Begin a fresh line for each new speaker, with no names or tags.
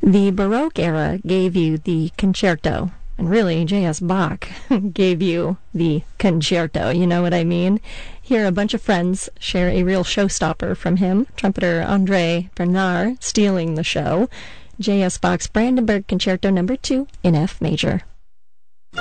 The Baroque era gave you the concerto, and really, J.S. Bach gave you the concerto, you know what I mean? Here, a bunch of friends share a real showstopper from him, trumpeter André Bernard stealing the show. J.S. Bach's Brandenburg Concerto No. 2 in F major.